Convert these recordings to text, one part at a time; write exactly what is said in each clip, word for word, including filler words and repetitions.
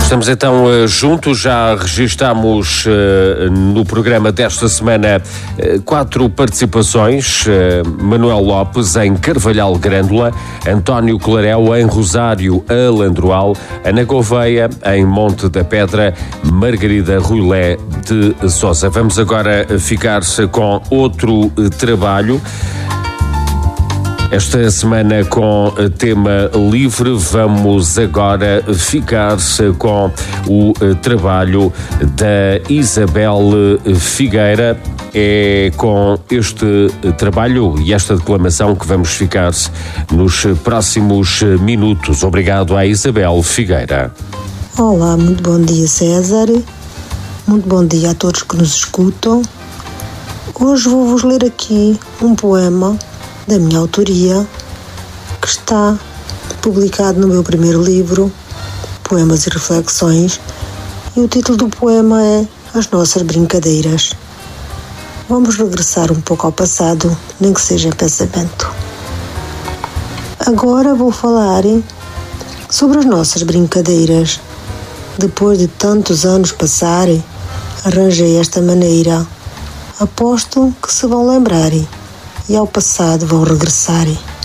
Estamos então uh, juntos, já registámos uh, no programa desta semana uh, quatro participações. Uh, Manuel Lopes em Carvalhal Grândola, António Clarel em Rosário Alandroal, Ana Gouveia em Monte da Pedra, Margarida Ruilé de Sousa. Vamos agora ficar-se com outro uh, trabalho. Esta semana com tema livre, vamos agora ficar com o trabalho da Isabel Figueira. É com este trabalho e esta declamação que vamos ficar nos próximos minutos. Obrigado à Isabel Figueira. Olá, muito bom dia, César. Muito bom dia a todos que nos escutam. Hoje vou-vos ler aqui um poema da minha autoria, que está publicado no meu primeiro livro, Poemas e Reflexões, e o título do poema é As Nossas Brincadeiras. Vamos regressar um pouco ao passado, nem que seja em pensamento. Agora vou falar sobre as nossas brincadeiras. Depois de tantos anos passarem, arranjei esta maneira. Aposto que se vão lembrar e ao passado vão regressar.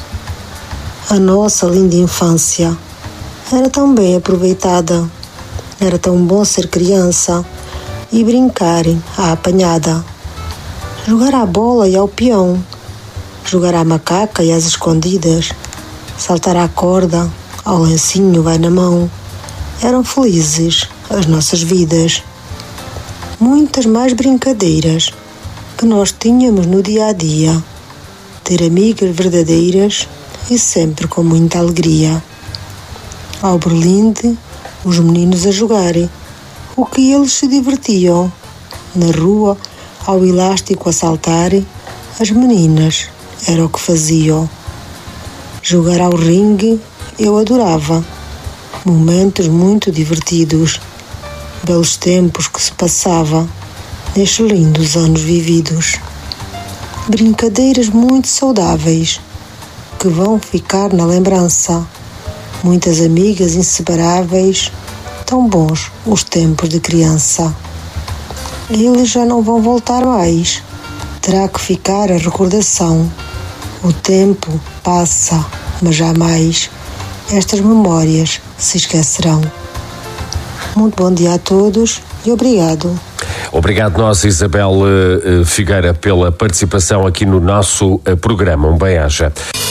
A nossa linda infância era tão bem aproveitada, era tão bom ser criança e brincar à apanhada, jogar à bola e ao peão, jogar à macaca e às escondidas, saltar à corda, ao lencinho vai na mão. Eram felizes as nossas vidas. Muitas mais brincadeiras que nós tínhamos no dia a dia. Ter amigas verdadeiras e sempre com muita alegria. Ao berlinde, os meninos a jogarem, o que eles se divertiam. Na rua, ao elástico a saltarem, as meninas era o que faziam. Jogar ao ringue eu adorava. Momentos muito divertidos. Belos tempos que se passava nestes lindos anos vividos. Brincadeiras muito saudáveis, que vão ficar na lembrança. Muitas amigas inseparáveis, tão bons os tempos de criança. Eles já não vão voltar mais, terá que ficar a recordação. O tempo passa, mas jamais estas memórias se esquecerão. Muito bom dia a todos e obrigado. Obrigado nós, Isabel Figueira, pela participação aqui no nosso programa. Um bem-aja.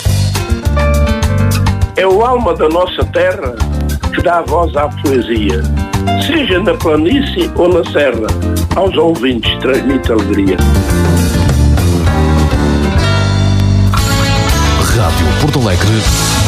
É o alma da nossa terra que dá voz à poesia. Seja na planície ou na serra, aos ouvintes transmite alegria. Rádio Porto Alegre.